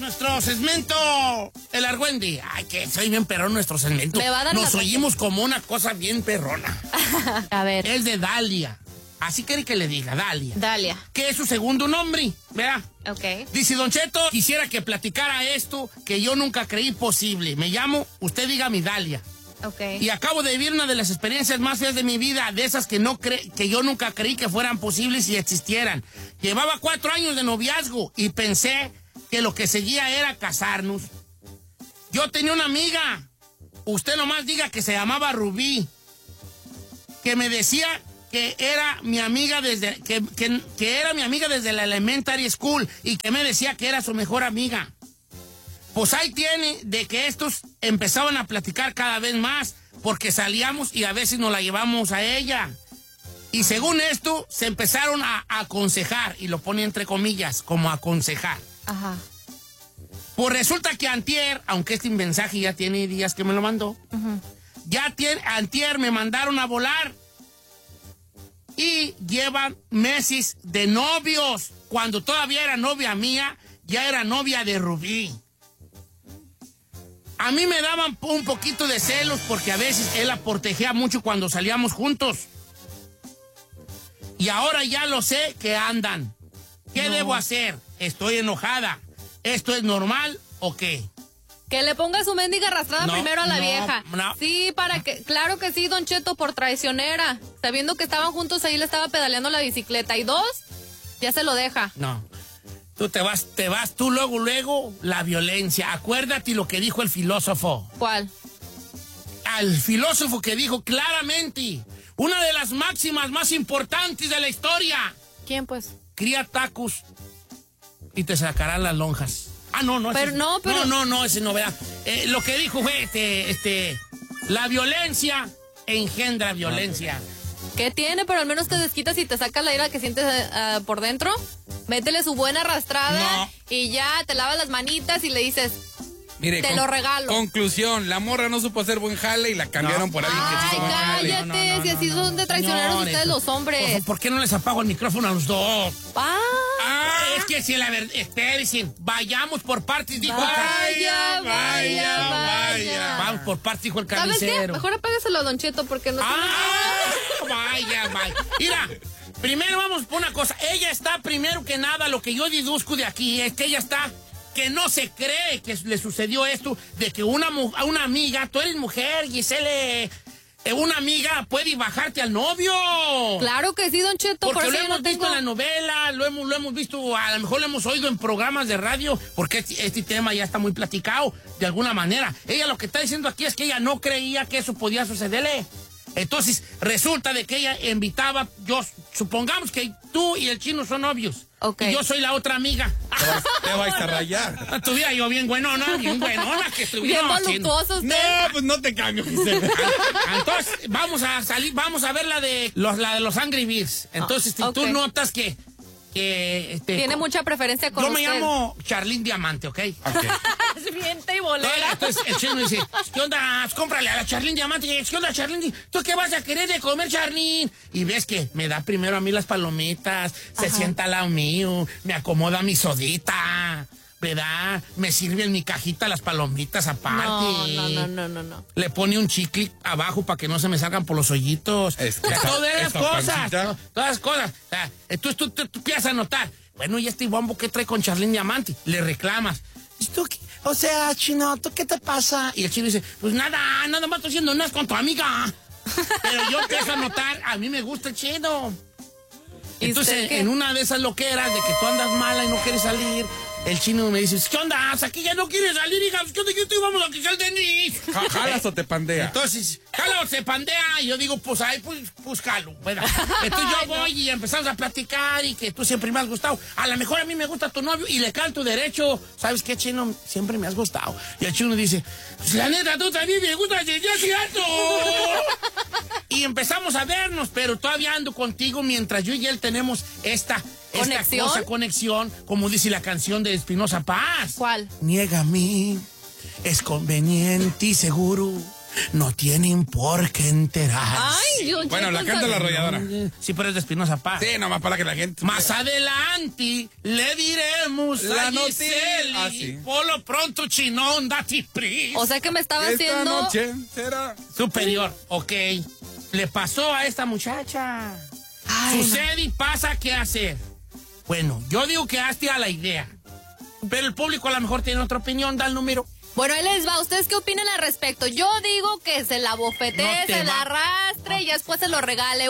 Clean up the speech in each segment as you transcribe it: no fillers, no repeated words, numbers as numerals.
nuestro segmento, el Argüendi. Ay, que soy bien perrón nuestro segmento. Me va a dar Nos oímos como una cosa bien perrona. A ver. Es de Dalia. Así quiere que le diga, Dalia. Dalia. Que es su segundo nombre, ¿verdad? Ok. Dice, Don Cheto, quisiera que platicara esto que yo nunca creí posible. Me llamo, usted diga mi Dalia. Ok. Y acabo de vivir una de las experiencias más feas de mi vida, de esas que que yo nunca creí que fueran posibles y existieran. Llevaba 4 años de noviazgo y pensé que lo que seguía era casarnos. Yo tenía una amiga, usted nomás diga que se llamaba Rubí, que me decía que era mi amiga desde que era mi amiga desde la elementary school y que me decía que era su mejor amiga. Pues ahí tiene de que estos empezaban a platicar cada vez más porque salíamos y a veces nos la llevamos a ella. Y según esto, se empezaron a aconsejar, y lo pone entre comillas, como aconsejar. Ajá. Pues resulta que antier, aunque este mensaje ya tiene días que me lo mandó, antier me mandaron a volar y llevan meses de novios. Cuando todavía era novia mía, ya era novia de Rubí. A mí me daban un poquito de celos porque a veces él la protegía mucho cuando salíamos juntos. Y ahora ya lo sé que andan. ¿Qué debo hacer? Estoy enojada. ¿Esto es normal o qué? Que le ponga su mendiga arrastrada primero a la vieja. No. Sí, claro que sí, Don Cheto, por traicionera. Sabiendo que estaban juntos, ahí le estaba pedaleando la bicicleta. Y 2, ya se lo deja. No. Tú te vas tú luego, la violencia. Acuérdate lo que dijo el filósofo. ¿Cuál? Al filósofo que dijo claramente, una de las máximas más importantes de la historia. ¿Quién, pues? Cría tacos y te sacarán las lonjas. Ah, no. Pero ese, no, pero... No, ese no, ¿verdad? Lo que dijo fue, la violencia engendra violencia. ¿Qué tiene? Pero al menos te desquitas y te sacas la ira que sientes por dentro. Métele su buena arrastrada y ya te lavas las manitas y le dices, mire, te lo regalo. Conclusión, la morra no supo hacer buen jale y la cambiaron por alguien que hizo buen jale. Cállate, si así son de traicioneros ustedes los hombres. ¿Por qué no les apago el micrófono a los dos? Es que si la verdad, dicen, vayamos por partes, dijo. Vaya. Vamos por partes, dijo el ¿Sabes carnicero. qué? Mejor apágaselo a Don Cheto porque no... Vaya. Mira, primero vamos por una cosa. Ella está, primero que nada, lo que yo deduzco de aquí es que ella está... que no se cree que le sucedió esto, de que a una amiga, tú eres mujer, Giselle, una amiga puede bajarte al novio. Claro que sí, Don Cheto. Porque por lo eso hemos visto en la novela, lo hemos visto, a lo mejor lo hemos oído en programas de radio, porque este tema ya está muy platicado, de alguna manera. Ella lo que está diciendo aquí es que ella no creía que eso podía sucederle. Entonces, resulta de que ella invitaba, supongamos que tú y el chino son novios. Okay. Y yo soy la otra amiga. Te vais a rayar. Estuviera yo bien buenona que estuviera bien voluptuoso usted. No, pues no te cambio, Giselle. Entonces, vamos a ver la de los Angry Birds. Entonces, tú notas que tiene mucha preferencia con yo usted. me llamo Charlín Diamante, ¿ok? Miente y bolera. Entonces el chino dice, ¿qué onda? Cómprale a la Charlín Diamante. ¿Qué onda, Charlín? ¿Tú qué vas a querer de comer, Charlín? Y ves que me da primero a mí las palomitas, se sienta al lado mío, me acomoda mi sodita, ¿verdad? Me sirve en mi cajita las palomitas aparte. No. Le pone un chicle abajo para que no se me salgan por los hoyitos. Todas las cosas. O sea, tú empiezas a notar. Bueno, ¿y este bombo qué trae con Charlín Diamante? Le reclamas. ¿Tú qué? O sea, chino, ¿tú qué te pasa? Y el chino dice, pues nada más estoy haciendo nada con tu amiga. Pero yo empiezo a notar, a mí me gusta el chino. Entonces, en una de esas loqueras de que tú andas mala y no quieres salir, el chino me dice, ¿qué onda? Aquí ya no quieres salir, hija. ¿Qué onda? ¿Qué vamos a quitar de mí? ¿Jalas o te pandea? Entonces, jala o se pandea. Y yo digo, pues ahí, pues jalo. Bueno, entonces yo voy y empezamos a platicar y que tú siempre me has gustado. A lo mejor a mí me gusta tu novio y le canto derecho. ¿Sabes qué, chino? Siempre me has gustado. Y el chino dice, pues la neta, tú también me gustas desde hace alto. Y empezamos a vernos, pero todavía ando contigo mientras yo y él tenemos esta conexión, como dice la canción de Espinoza Paz. ¿Cuál? Niégame, es conveniente y seguro no tienen por qué enterar. Ay, yo Bueno, la canta la arrolladora. Sí, pero es de Espinoza Paz. Sí, nomás para que la gente... Más adelante le diremos la a noticia. Giseli, Sí. por lo pronto, chinón, date prisa. O sea que me estaba Esta haciendo... noche será... Superior, ok. Le pasó a esta muchacha. Ay, Sucede y pasa, ¿qué hacer? Bueno, yo digo que hazte a la idea. Pero el público a lo mejor tiene otra opinión, da el número. Bueno, ahí les va. ¿Ustedes qué opinan al respecto? Yo digo que se la bofetee, No te se la va. arrastre y ya después se lo regale.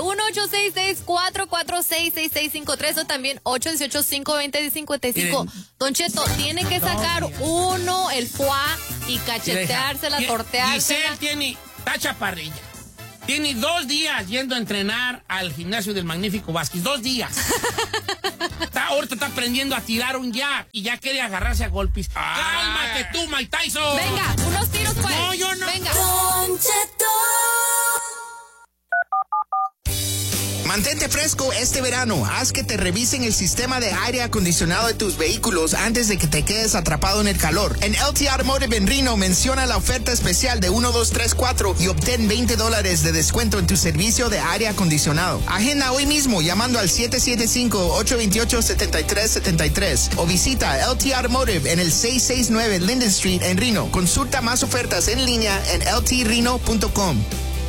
1-866-446-6653 o también 818-520-55. Miren. Don Cheto, tiene que sacar uno el foie y cacheteársela, torteársela. Giselle está chaparrilla. Tiene 2 días yendo a entrenar al gimnasio del Magnífico Vázquez. 2 días. Ahorita está aprendiendo a tirar un jab y ya quiere agarrarse a golpes. ¡Cálmate tú, Mike Tyson! Venga, unos tiros pues. No, yo no. Venga. Mantente fresco este verano. Haz que te revisen el sistema de aire acondicionado de tus vehículos antes de que te quedes atrapado en el calor. En LT Automotive en Reno menciona la oferta especial de 1, 2, 3, 4 y obtén $20 de descuento en tu servicio de aire acondicionado. Agenda hoy mismo llamando al 775-828-7373 o visita LT Automotive en el 669 Linden Street en Reno. Consulta más ofertas en línea en ltreno.com.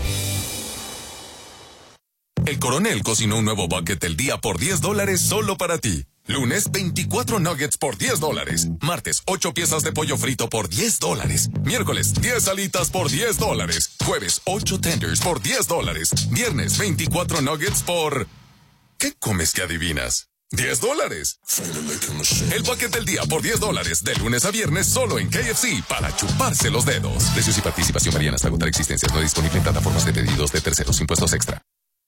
El Coronel cocinó un nuevo bucket del día por $10 solo para ti. Lunes, 24 nuggets por $10. Martes, 8 piezas de pollo frito por $10. Miércoles, 10 alitas por $10. Jueves, 8 tenders por $10. Viernes, 24 nuggets por... ¿Qué comes que adivinas? $10. El bucket del día por $10. De lunes a viernes solo en KFC para chuparse los dedos. Precios y participación varían hasta agotar existencias. No disponible en plataformas de pedidos de terceros. Impuestos extra.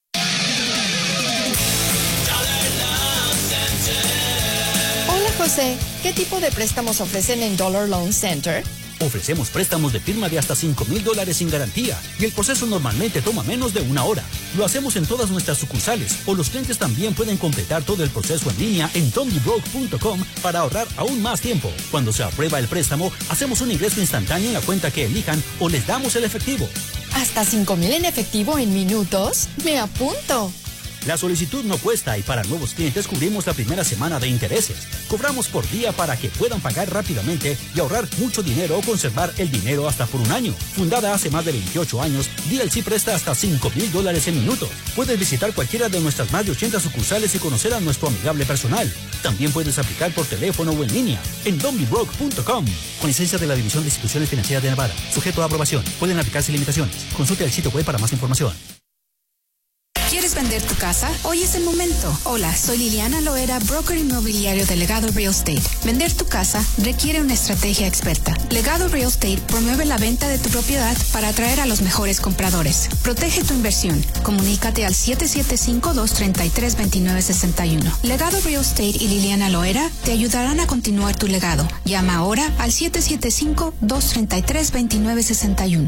Hola José, ¿qué tipo de préstamos ofrecen en Dollar Loan Center? Ofrecemos préstamos de firma de hasta $5,000 sin garantía y el proceso normalmente toma menos de 1 hora. Lo hacemos en todas nuestras sucursales o los clientes también pueden completar todo el proceso en línea en TonyBroke.com para ahorrar aún más tiempo. Cuando se aprueba el préstamo, hacemos un ingreso instantáneo en la cuenta que elijan o les damos el efectivo. ¿Hasta $5,000 en efectivo en minutos? ¡Me apunto! La solicitud no cuesta y para nuevos clientes cubrimos la primera semana de intereses. Cobramos por día para que puedan pagar rápidamente y ahorrar mucho dinero o conservar el dinero hasta por 1 año. Fundada hace más de 28 años, DLC presta hasta $5,000 en minutos. Puedes visitar cualquiera de nuestras más de 80 sucursales y conocer a nuestro amigable personal. También puedes aplicar por teléfono o en línea en donbybroke.com. Con licencia de la División de Instituciones Financieras de Nevada. Sujeto a aprobación. Pueden aplicarse limitaciones. Consulte el sitio web para más información. ¿Quieres vender tu casa? Hoy es el momento. Hola, soy Liliana Loera, broker inmobiliario de Legado Real Estate. Vender tu casa requiere una estrategia experta. Legado Real Estate promueve la venta de tu propiedad para atraer a los mejores compradores. Protege tu inversión. Comunícate al 775-233-2961. Legado Real Estate y Liliana Loera te ayudarán a continuar tu legado. Llama ahora al 775-233-2961.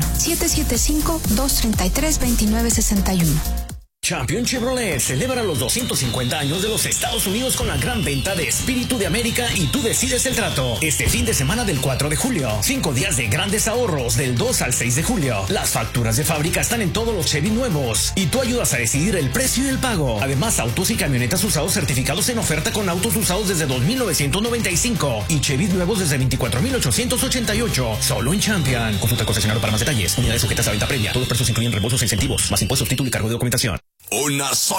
775-233-2961. Champion Chevrolet celebra los 250 años de los Estados Unidos con la gran venta de Espíritu de América y tú decides el trato. Este fin de semana del 4 de julio, 5 días de grandes ahorros del 2 al 6 de julio. Las facturas de fábrica están en todos los Chevy nuevos y tú ayudas a decidir el precio y el pago. Además, autos y camionetas usados certificados en oferta con autos usados desde 2,995 y Chevy nuevos desde 24,888. Solo en Champion. Consulta al concesionario para más detalles. Unidades sujetas a venta previa. Todos los precios incluyen reembolsos e incentivos, más impuestos, título y cargo de documentación. Una